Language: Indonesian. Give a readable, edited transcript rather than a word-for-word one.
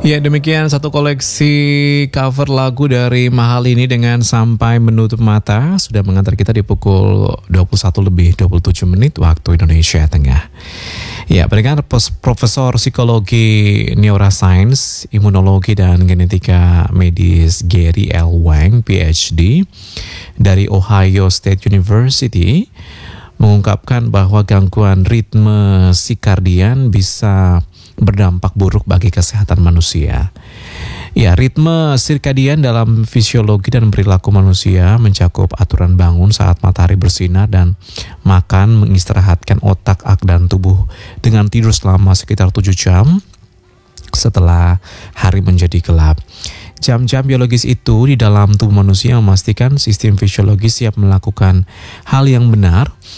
Ya, demikian satu koleksi cover lagu dari Mahal ini dengan Sampai Menutup Mata sudah mengantar kita di pukul 21:27 waktu Indonesia Tengah. Ya, pendengar, Profesor Psikologi Neuroscience, Imunologi dan Genetika Medis Gary L. Wang, PhD dari Ohio State University mengungkapkan bahwa gangguan ritme sirkadian bisa berdampak buruk bagi kesehatan manusia. Ya, ritme sirkadian dalam fisiologi dan perilaku manusia mencakup aturan bangun saat matahari bersinar dan makan mengistirahatkan otak dan tubuh dengan tidur selama sekitar 7 jam setelah hari menjadi gelap. Jam-jam biologis itu di dalam tubuh manusia memastikan sistem fisiologis siap melakukan hal yang benar